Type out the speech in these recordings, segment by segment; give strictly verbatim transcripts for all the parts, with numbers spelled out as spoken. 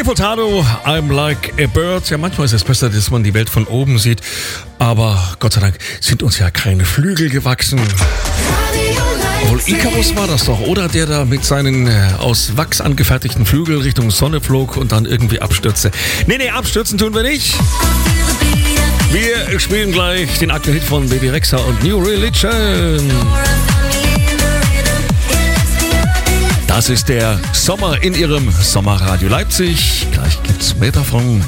Nelly Furtado, I'm like a bird. Ja, manchmal ist es besser, dass man die Welt von oben sieht. Aber Gott sei Dank sind uns ja keine Flügel gewachsen. Obwohl Icarus war das doch, oder? Der da mit seinen äh, aus Wachs angefertigten Flügeln Richtung Sonne flog und dann irgendwie abstürzte. Nee, nee, abstürzen tun wir nicht. Wir spielen gleich den aktuellen Hit von Bebe Rexha und New Religion. Das ist der Sommer in ihrem Sommerradio Leipzig. Gleich gibt's mehr davon.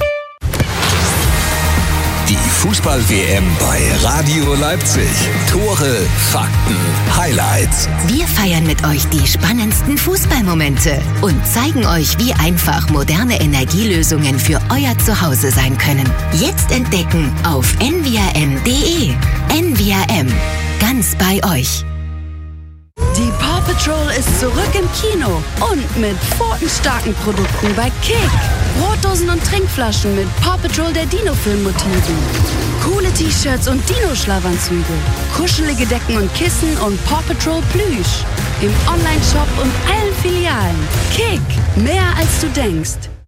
Die Fußball-W M bei Radio Leipzig. Tore, Fakten, Highlights. Wir feiern mit euch die spannendsten Fußballmomente und zeigen euch, wie einfach moderne Energielösungen für euer Zuhause sein können. Jetzt entdecken auf n v r m punkt d e. N V R M. Ganz bei euch. Die Paw Patrol ist zurück im Kino und mit pfotenstarken Produkten bei Kick. Brotdosen und Trinkflaschen mit Paw Patrol der Dino-Film-Motiven. Coole T-Shirts und Dino-Schlafanzüge. Kuschelige Decken und Kissen und Paw Patrol Plüsch. Im Online-Shop und allen Filialen. Kick, mehr als du denkst.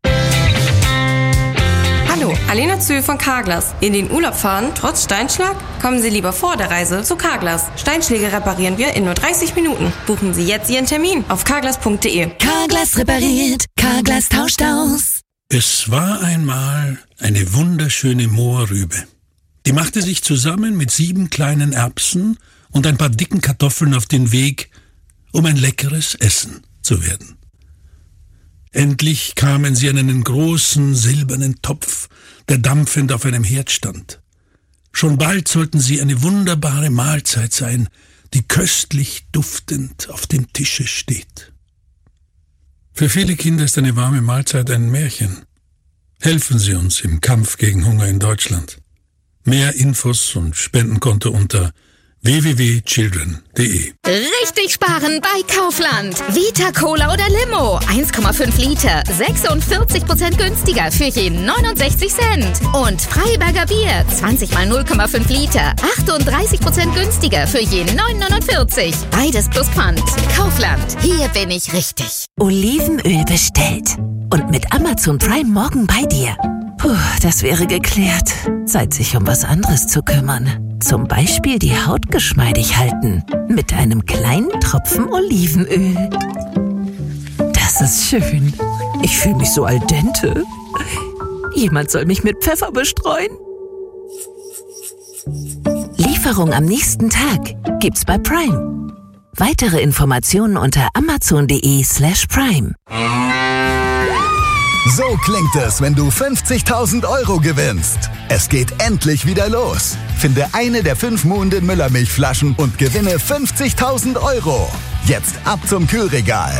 Hallo, Alena Zühl von Carglass. In den Urlaub fahren, trotz Steinschlag? Kommen Sie lieber vor der Reise zu Carglass. Steinschläge reparieren wir in nur dreißig Minuten. Buchen Sie jetzt Ihren Termin auf carglass punkt d e. Carglass repariert, Carglass tauscht aus. Es war einmal eine wunderschöne Mohrrübe. Die machte sich zusammen mit sieben kleinen Erbsen und ein paar dicken Kartoffeln auf den Weg, um ein leckeres Essen zu werden. Endlich kamen sie an einen großen silbernen Topf, der dampfend auf einem Herd stand. Schon bald sollten sie eine wunderbare Mahlzeit sein, die köstlich duftend auf dem Tische steht. Für viele Kinder ist eine warme Mahlzeit ein Märchen. Helfen Sie uns im Kampf gegen Hunger in Deutschland. Mehr Infos und Spendenkonto unter w w w punkt children punkt d e. Richtig sparen bei Kaufland. Vita Cola oder Limo. eins Komma fünf Liter. sechsundvierzig Prozent günstiger für je neunundsechzig Cent. Und Freiberger Bier. zwanzig mal null Komma fünf Liter. achtunddreißig Prozent günstiger für je neun neunundvierzig. Beides plus Pfand. Kaufland. Hier bin ich richtig. Olivenöl bestellt. Und mit Amazon Prime morgen bei dir. Puh, das wäre geklärt. Zeit, sich um was anderes zu kümmern. Zum Beispiel die Haut geschmeidig halten. Mit einem kleinen Tropfen Olivenöl. Das ist schön. Ich fühle mich so al dente. Jemand soll mich mit Pfeffer bestreuen. Lieferung am nächsten Tag gibt's bei Prime. Weitere Informationen unter amazon punkt d e slash prime. So klingt es, wenn du fünfzigtausend Euro gewinnst. Es geht endlich wieder los. Finde eine der fünf Muhnden Müllermilchflaschen und gewinne fünfzigtausend Euro. Jetzt ab zum Kühlregal.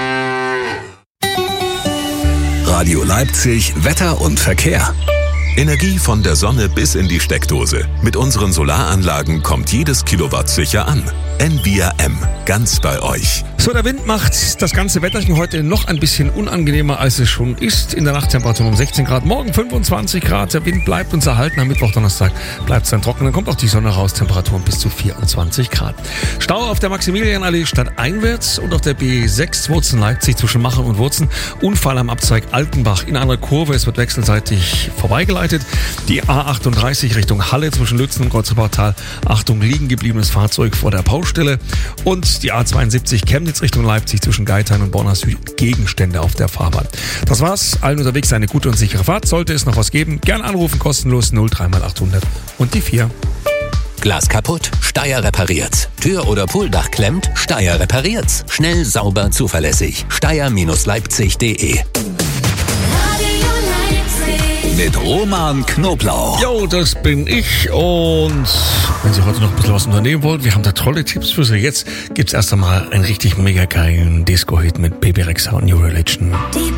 Radio Leipzig, Wetter und Verkehr. Energie von der Sonne bis in die Steckdose. Mit unseren Solaranlagen kommt jedes Kilowatt sicher an. N V R M, ganz bei euch. So, der Wind macht das ganze Wetterchen heute noch ein bisschen unangenehmer, als es schon ist. In der Nachttemperatur um sechzehn Grad, morgen fünfundzwanzig Grad. Der Wind bleibt uns erhalten. Am Mittwoch, Donnerstag bleibt es dann trocken. Dann kommt auch die Sonne raus, Temperaturen bis zu vierundzwanzig Grad. Stau auf der Maximilianallee stadteinwärts und auf der B sechs Wurzen Leipzig zwischen Machen und Wurzen. Unfall am Abzweig Altenbach in einer Kurve. Es wird wechselseitig vorbeigeleitet. Die A achtunddreißig Richtung Halle zwischen Lützen und Kreuzerportal. Achtung, liegen gebliebenes Fahrzeug vor der Baustelle. Und die A zweiundsiebzig Chemnitz Richtung Leipzig zwischen Geithain und Bonner Süd. Gegenstände auf der Fahrbahn. Das war's. Allen unterwegs eine gute und sichere Fahrt. Sollte es noch was geben, gern anrufen, kostenlos null drei mal achthundert und die vier. Glas kaputt? Steyr repariert's. Tür oder Pooldach klemmt? Steyr repariert's. Schnell, sauber, zuverlässig. Steyr Leipzig punkt de. Mit Roman Knoblauch. Jo, das bin ich. Und wenn Sie heute noch ein bisschen was unternehmen wollen, wir haben da tolle Tipps für Sie. Jetzt gibt's erst einmal einen richtig mega geilen Disco-Hit mit Bebe Rexha und New Religion.